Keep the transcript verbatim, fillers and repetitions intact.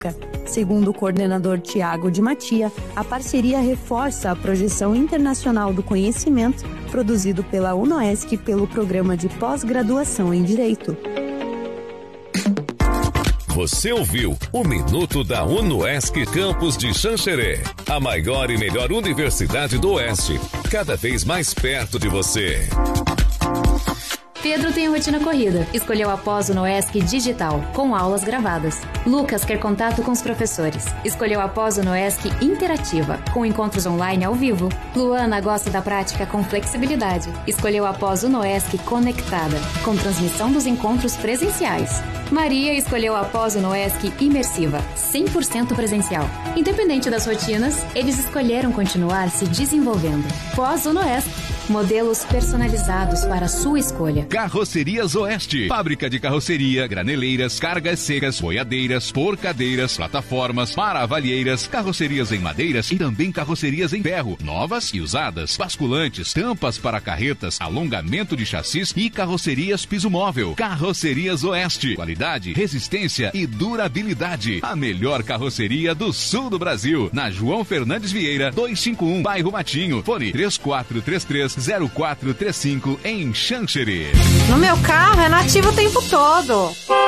Segundo o coordenador Tiago de Matia, a parceria reforça a projeção internacional do conhecimento produzido pela UNOESC pelo Programa de Pós-Graduação em Direito. Você ouviu o Minuto da UNOESC Campus de Xanxerê, a maior e melhor universidade do Oeste, cada vez mais perto de você. Pedro tem rotina corrida. Escolheu a pós UNOESC Digital, com aulas gravadas. Lucas quer contato com os professores. Escolheu a pós UNOESC Interativa, com encontros online ao vivo. Luana gosta da prática com flexibilidade. Escolheu a pós UNOESC Conectada, com transmissão dos encontros presenciais. Maria escolheu a pós UNOESC Imersiva, cem por cento presencial. Independente das rotinas, eles escolheram continuar se desenvolvendo. Pós UNOESC, modelos personalizados para a sua escolha. Carrocerias Oeste, fábrica de carroceria, graneleiras, cargas secas, boiadeiras, porcadeiras, plataformas, para-avalheiras, carrocerias em madeiras e também carrocerias em ferro, novas e usadas, basculantes, tampas para carretas, alongamento de chassis e carrocerias piso móvel. Carrocerias Oeste, qualidade, resistência e durabilidade. A melhor carroceria do sul do Brasil, na João Fernandes Vieira, duzentos e cinquenta e um, bairro Matinho, fone três quatro três três, zero quatro três cinco em Xanxerê. No meu carro é nativo o tempo todo.